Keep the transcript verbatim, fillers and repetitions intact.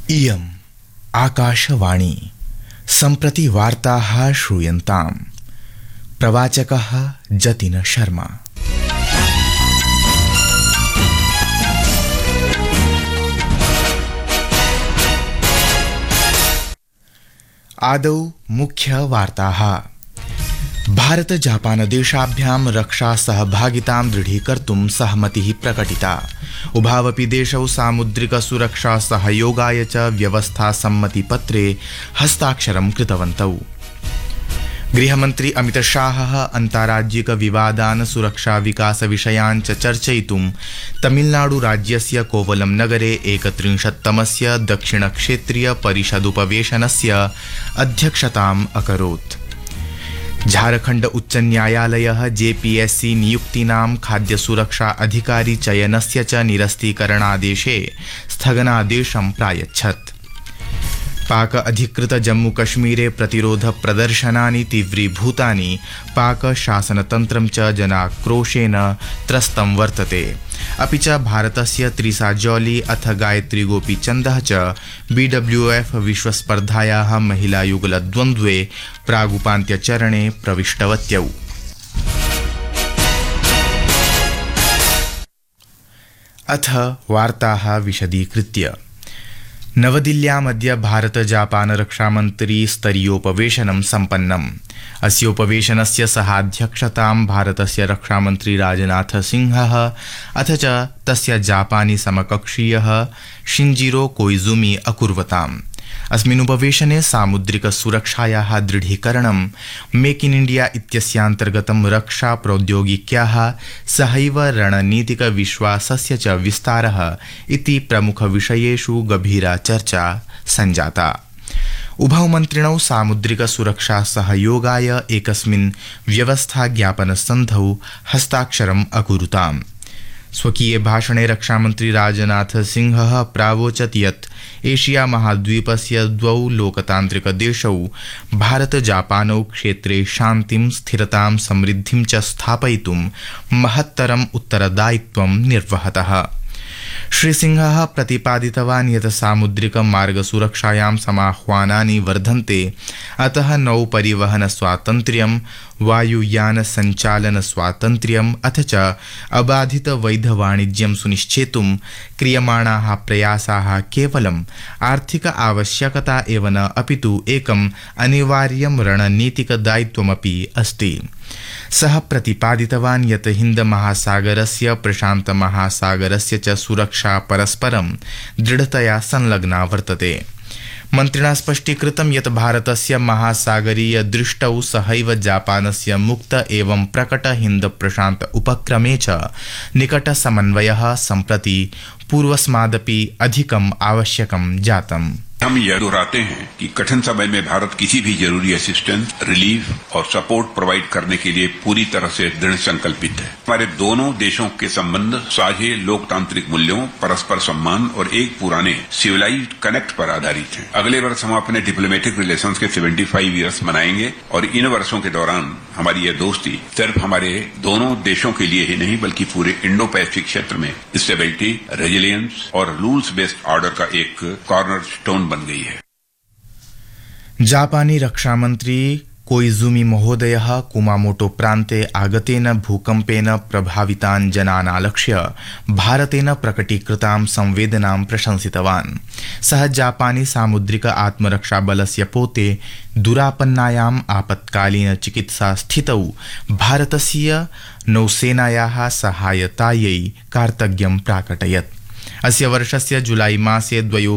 इयम् आकाशवाणी सम्प्रति वार्ताः श्रूयन्ताम्। प्रवाचकः जतिन शर्मा। आदौ मुख्य वार्ताः। भारत जापान देशाभ्यां रक्षा सहभागितां दृढीकर्तुं सहमतिः प्रकटिता। उभावपि देशौ सामुद्रिक सुरक्षा सहयोगाय च व्यवस्था सम्मति पत्रे हस्ताक्षरं कृतवन्तौ। गृहमन्त्री अमित शाहः अन्ताराज्यिक विवादान् सुरक्षा विकास विषयान् च चर्चयितुं तमिलनाडु राज्यस्य कोवलम नगरे एकत्रिंशत्तमस्य दक्षिण क्षेत्रीय परिषदुपवेशनस्य अध्यक्षताम् अकरोत्। झारखंड उच्च न्यायालयः जेपीएससी नियुक्तीनां खाद्य सुरक्षा अधिकारी चयनस्य च निरस्तीकरणादेशे स्थगनादेशं प्रायच्छत्। पाक अधिकृत जम्मू कश्मीरे प्रतिरोध प्रदर्शनानि तीव्रीभूतानि। पाक शासनतन्त्रं च जनाक्रोशेन त्रस्तं वर्तते। अपि च भारतस्य त्रिसा जौली अथ गायत्री गोपीचन्दः च बीडब्ल्यूएफ विश्वस्पर्धायाः महिलायुगलद्वन्द्वे प्रागुपान्त्यचरणे प्रविष्टवत्यौ। अथ वार्ताः विशदीकृत्य। नवदिल्ल्यामद्य भारत जापान रक्षामन्त्री स्तरीयोपवेशनं सम्पन्नम्। अस्योपवेशनस्य सहाध्यक्षतां भारतस्य रक्षामन्त्री राजनाथ सिंहः अथ च तस्य जापानी समकक्षीयः शिंजिरो कोइजुमी अकुर्वताम्। अस्मिन् उपवेशने सामुद्रिक सुरक्षायाः दृढीकरणं, मेक इन इंडिया इत्यस्यान्तर्गतं रक्षा प्रौद्योगिक्याः सहैव रणनीतिक विश्वासस्य च विस्तारः इति प्रमुख विषयेषु गभीरा चर्चा सञ्जाता। उभौ मन्त्रिणौ सामुद्रिक सुरक्षा सहयोगाय एकस्मिन् व्यवस्था ज्ञापन सन्धौ हस्ताक्षरम् अकुरुताम्। स्वकीये भाषणे रक्षामन्त्री राजनाथ सिंहः प्रावोचत् यत् एशिया महाद्वीपस्य द्वौ लोकतान्त्रिक देशौ भारत जापानौ क्षेत्रे शान्तिं, स्थिरतां, समृद्धिं च स्थापयितुं महत्तरम् उत्तरदायित्वं निर्वहतः। श्रीसिंहः प्रतिपादितवान् यत् सामुद्रिक मार्ग सुरक्षायां समाह्वानानि वर्धन्ते, अतः नौ परिवहन स्वातन्त्र्यं, वायुयान संचालन स्वातन्त्र्यम् अथ च अबाधित वैध वाणिज्यं सुनिश्चेतुं क्रियमाणाः प्रयासाः केवलम् आर्थिक आवश्यकता एव न अपितु एकम् अनिवार्यं रणनीतिक दायित्वमपि अस्ति। सः प्रतिपादितवान् यत् हिन्द महासागरस्य, प्रशान्त महासागरस्य च सुरक्षा परस्परं दृढतया संलग्ना वर्तते। मन्त्रिणा स्पष्टीकृतं यत् भारतस्य महासागरीय दृष्टौ सहैव जापानस्य मुक्त एवं प्रकट हिन्द प्रशान्त उपक्रमे च निकट समन्वयः सम्प्रति पूर्वस्मादपि अधिकम् आवश्यकं जातम्। हम यह दोहराते हैं कि कठिन समय में भारत किसी भी जरूरी असिस्टेंस, रिलीफ और सपोर्ट प्रोवाइड करने के लिए पूरी तरह से दृढ़ संकल्पित है। हमारे दोनों देशों के संबंध साझे लोकतांत्रिक मूल्यों, परस्पर सम्मान और एक पुराने सिविलाइज्ड कनेक्ट पर आधारित हैं। अगले वर्ष हम अपने डिप्लोमेटिक रिलेशंस के पचहत्तर इयर्स मनाएंगे और इन वर्षों के दौरान हमारी यह दोस्ती सिर्फ हमारे दोनों देशों के लिए ही नहीं बल्कि पूरे इंडो पैसिफिक क्षेत्र में स्टेबिलिटी, रेजिलियंस और रूल्स बेस्ड ऑर्डर का एक कॉर्नर स्टोन बन गई है। जापानी रक्षामन्त्री कोइजुमी महोदयः कुमामोटो प्रान्ते आगतेन भूकम्पेन प्रभावितान् जनान् आलक्ष्य भारतेन प्रकटीकृतां संवेदनां प्रशंसितवान्। सः जापानी सामुद्रिक आत्मरक्षाबलस्य पोते दुरापन्नायाम् आपत्कालीन चिकित्सा स्थितौ भारतस्य नौसेनायाः सहायतायै कार्तज्ञं प्राकटयत्। अस्य वर्षस्य जुलाई मासे द्वयोः